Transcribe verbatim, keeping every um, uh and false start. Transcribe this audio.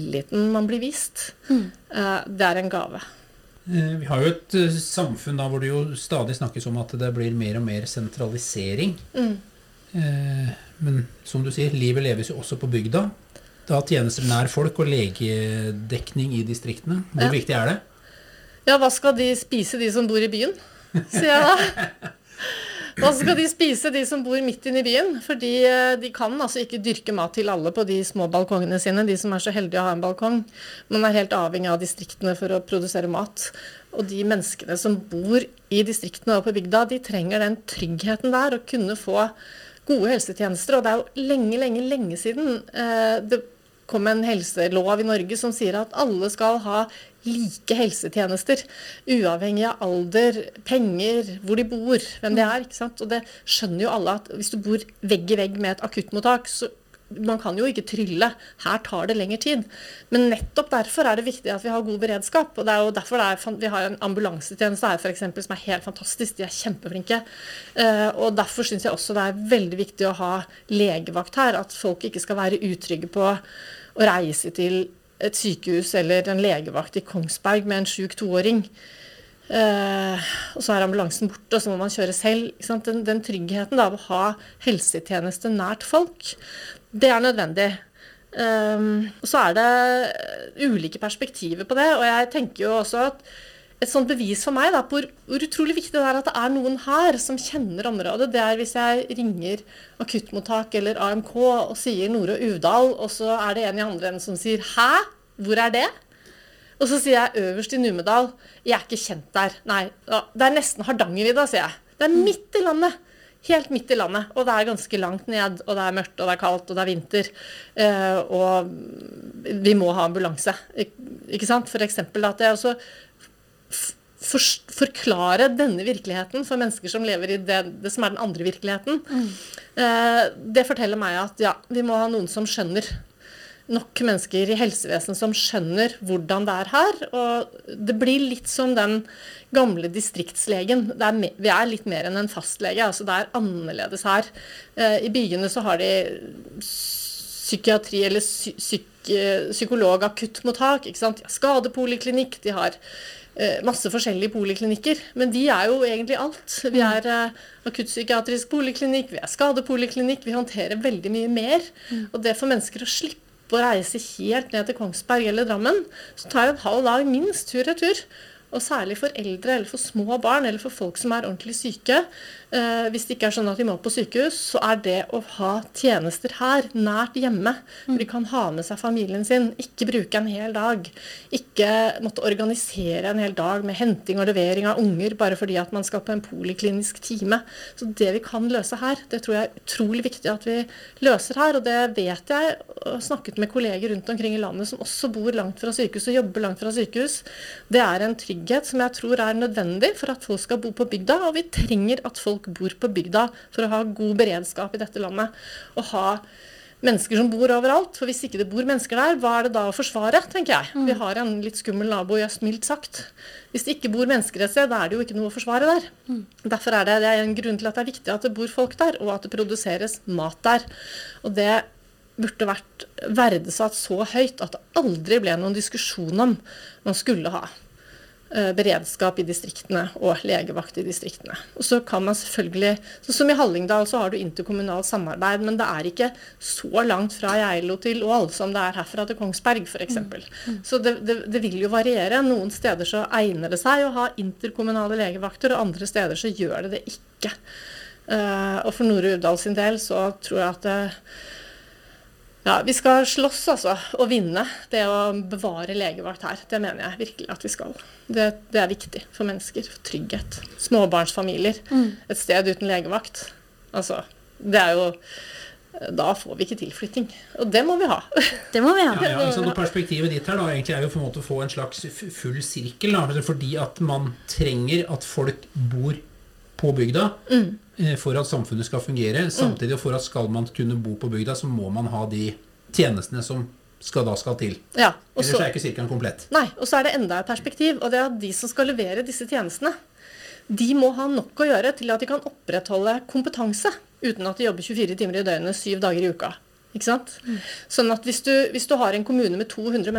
tilliten man blir vist, mm. det er en gave. Vi har jo et samfunn da hvor det jo stadig snakkes om at det blir mer og mer sentralisering. Mm. Men som du sier, livet leves jo også på bygda. Da tjenester nær folk og legedekning i distriktene. Hvor ja. Viktig er det? Ja, hva skal de spise, de som bor i byen? Sier jeg da. Hva skal de spise, de som bor midt inne i byen? Fordi de kan altså ikke dyrke mat til alle på de små balkongene sine, de som er så heldige å ha en balkong. Man er helt avhengig av distriktene for å produsere mat. Og de menneskene som bor i distriktene og på bygda, de trenger den tryggheten der, å kunne få gode helsetjenester. Og det er jo lenge, lenge, lenge siden eh, det kom en helselov i Norge som sier at alle skal ha like helsetjenester, uavhengig av alder, penger, hvor de bor, hvem de er, ikke sant? Og det skjønner jo alle at hvis du bor vegg i vegg med et akuttmottak, så man kan jo ikke trylle, her tar det lengre tid. Men nettopp derfor er det viktig at vi har god beredskap, og det er jo derfor det er, vi har en ambulansetjeneste her for eksempel, som er helt fantastisk, de er kjempeflinke. Og derfor synes jeg også det er veldig viktig å ha legevakt her, at folk ikke skal være utrygge på å reise til et sykehus eller en legevakt i Kongsberg med en syk toåring. Eh, og så er ambulansen borte, og så må man kjøre selv. Ikke sant? Den, den tryggheten da, av å ha helsetjeneste nært folk, det er nødvendig. Um, og så er det ulike perspektiver på det, og jeg tenker jo også at et sånt bevis for meg da, på hvor utrolig viktig det er at det er noen her som kjenner området, det er hvis jeg ringer akuttmottak eller A M K og sier Nore og Uvdal, og så er det en i andre enden som sier, hæ? Hvor er det? Og så sier jeg øverst i Numedal, jeg er ikke kjent der. Nei, det er nesten Hardangervidda, sier jeg. Det er midt i landet. Helt midt i landet, og det er ganske langt ned, og det er mørkt, og det er kaldt, og det er vinter, uh, og vi må ha ambulanse, ikke sant? For eksempel at jeg også for, forklare denne virkeligheten for mennesker som lever i det, det som er den andre virkeligheten. Mm. Uh, det forteller meg at ja, vi må ha noen som skjønner, nok mennesker i helsevesen som skjønner hvordan det er her, og det blir litt som den gamle distriktslegen. Det er me- vi er litt mer enn en fastlege, altså det er annerledes her. Eh, I byene så har de psykiatri eller psy- psyk- psykolog akuttmottak, ikke sant? De har skadepoliklinikk, de har eh, masse forskjellige poliklinikker, men de er jo egentlig alt. Vi er eh, akuttpsykiatrisk poliklinikk, vi er skadepoliklinikk, vi håndterer veldig mye mer, mm. og det for mennesker å slippe å reise helt ned til Kongsberg eller Drammen, så tar jeg en halv dag minst tur-retur. Og særlig for eldre eller for små barn eller for folk som er ordentlig syke, eh, hvis det ikke er sånn at de må på sykehus, så er det å ha tjenester her, nært hjemme, hvor de kan ha med seg familien sin, ikke bruke en hel dag, ikke måtte organisere en hel dag med henting og levering av unger, bare fordi at man skal på en poliklinisk time. Så det vi kan løse her, det tror jeg er utrolig viktig at vi løser her, og det vet jeg, og har snakket med kolleger rundt omkring i landet som også bor langt fra sykehus og jobber langt fra sykehus. Det er en trygg som jeg tror er nødvendig for at folk skal bo på bygda, og vi trenger at folk bor på bygda for å ha god beredskap i dette landet, og ha mennesker som bor overalt, for hvis ikke det bor mennesker der, hva er det da å forsvare, tenker jeg. Mm. Vi har en litt skummel nabo i øst, mildt sagt. Hvis det ikke bor mennesker et sted, da er det jo ikke noe å forsvare der. Mm. Derfor er det, det er en grunn til at det er viktig at det bor folk der, og at det produseres mat der. Og det burde vært verdesatt så høyt at det aldri ble noen diskusjon om man skulle ha beredskap i distriktene og legevakt i distriktene. Og så kan man selvfølgelig, så som i Hallingdal så har du interkommunalt samarbeid, men det er ikke så langt fra Geilo til Ål som det er herfra til Kongsberg for eksempel. Mm. Mm. Så det, det, det vil jo variere. Noen steder så egner det seg å ha interkommunale legevakter, og andre steder så gjør det det ikke. Uh, og for Nore Uvdal sin del så tror jeg at det Ja, vi skal slåss altså, og vinne det å bevare legevakt her. Det mener jeg virkelig at vi skal. Det, det er viktig for mennesker, for trygghet. Småbarnsfamilier, mm. et sted uten legevakt. Altså, det er jo, da får vi ikke tilflytting. Og det må vi ha. Det må vi ha. Ja, ja, så perspektivet ditt her da, egentlig er jo på en måte å få en slags full sirkel, da, fordi at man trenger at folk bor på bygda, mm. for at samfunnet skal fungere. Samtidig for at skal man kunne bo på bygda, så må man ha de tjenestene som skal da skal til. Ja, Ellers så er ikke sirkelen komplett. Nei, og så er det enda et perspektiv, og det er at de som skal levere disse tjenestene, de må ha nok å gjøre til at de kan opprettholde kompetanse, uten at de jobber tjuefire timer i døgnet, syv dager i uka. Ikke sant? Mm. Sånn at hvis du, hvis du har en kommune med to hundre